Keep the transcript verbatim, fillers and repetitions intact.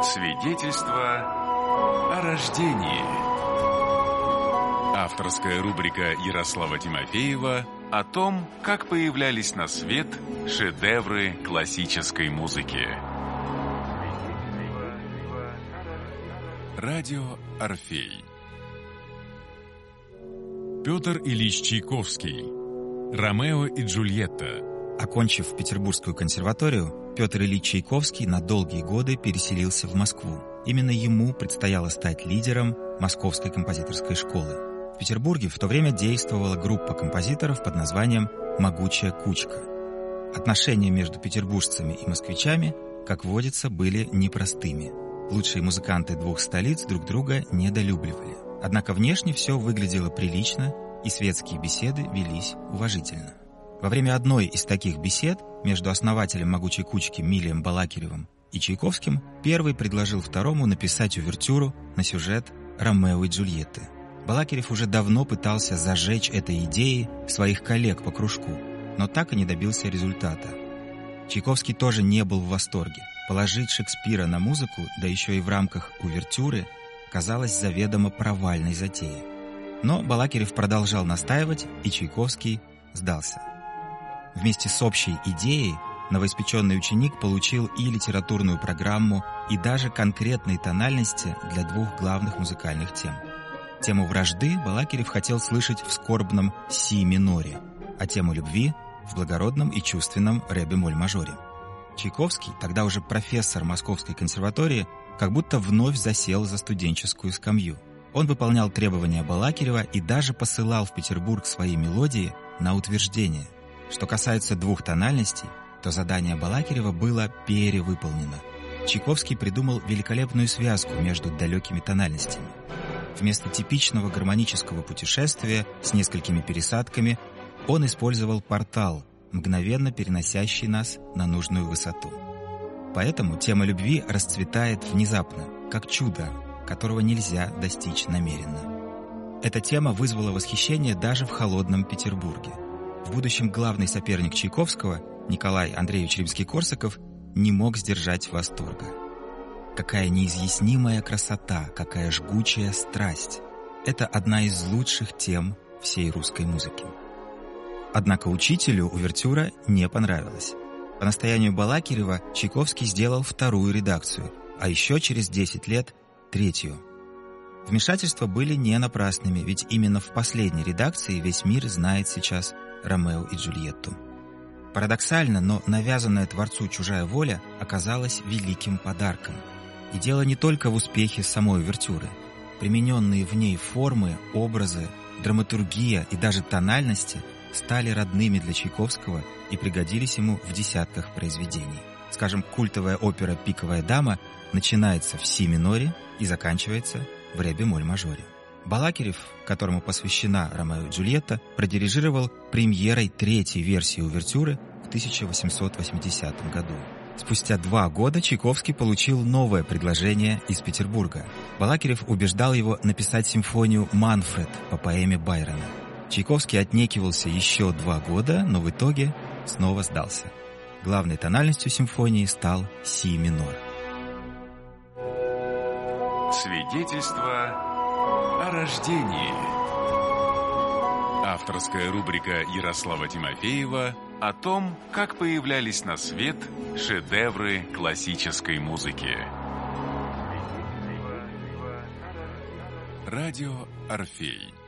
Свидетельство о рождении. Авторская рубрика Ярослава Тимофеева о том, как появлялись на свет шедевры классической музыки. Радио Орфей. Петр Ильич Чайковский. Ромео и Джульетта. Окончив Петербургскую консерваторию, Петр Ильич Чайковский на долгие годы переселился в Москву. Именно ему предстояло стать лидером Московской композиторской школы. В Петербурге в то время действовала группа композиторов под названием «Могучая кучка». Отношения между петербуржцами и москвичами, как водится, были непростыми. Лучшие музыканты двух столиц друг друга недолюбливали. Однако внешне все выглядело прилично, и светские беседы велись уважительно. Во время одной из таких бесед между основателем «Могучей кучки» Милием Балакиревым и Чайковским первый предложил второму написать увертюру на сюжет «Ромео и Джульетты». Балакирев уже давно пытался зажечь этой идеей своих коллег по кружку, но так и не добился результата. Чайковский тоже не был в восторге. Положить Шекспира на музыку, да еще и в рамках увертюры, казалось заведомо провальной затеей. Но Балакирев продолжал настаивать, и Чайковский сдался. Вместе с общей идеей новоиспеченный ученик получил и литературную программу, и даже конкретные тональности для двух главных музыкальных тем. Тему вражды Балакирев хотел слышать в скорбном си миноре, а тему любви — в благородном и чувственном ре-бемоль-мажоре. Чайковский, тогда уже профессор Московской консерватории, как будто вновь засел за студенческую скамью. Он выполнял требования Балакирева и даже посылал в Петербург свои мелодии на утверждение. Что касается двух тональностей, то задание Балакирева было перевыполнено. Чайковский придумал великолепную связку между далекими тональностями. Вместо типичного гармонического путешествия с несколькими пересадками он использовал портал, мгновенно переносящий нас на нужную высоту. Поэтому тема любви расцветает внезапно, как чудо, которого нельзя достичь намеренно. Эта тема вызвала восхищение даже в холодном Петербурге. В будущем главный соперник Чайковского, Николай Андреевич Римский-Корсаков, не мог сдержать восторга. Какая неизъяснимая красота, какая жгучая страсть! Это одна из лучших тем всей русской музыки. Однако учителю увертюра не понравилась. По настоянию Балакирева Чайковский сделал вторую редакцию, а еще через десять лет – третью. Вмешательства были не напрасными, ведь именно в последней редакции весь мир знает сейчас Ромео и Джульетту. Парадоксально, но навязанная творцу чужая воля оказалась великим подарком. И дело не только в успехе самой увертюры. Примененные в ней формы, образы, драматургия и даже тональности стали родными для Чайковского и пригодились ему в десятках произведений. Скажем, культовая опера «Пиковая дама» начинается в си миноре и заканчивается в ре-бемоль-мажоре. Балакирев, которому посвящена «Ромео и Джульетта», продирижировал премьерой третьей версии увертюры в тысяча восемьсот восьмидесятом году. Спустя два года Чайковский получил новое предложение из Петербурга. Балакирев убеждал его написать симфонию «Манфред» по поэме Байрона. Чайковский отнекивался еще два года, но в итоге снова сдался. Главной тональностью симфонии стал си минор. Свидетельство о рождении. Авторская рубрика Ярослава Тимофеева о том, как появлялись на свет шедевры классической музыки. Радио Орфей.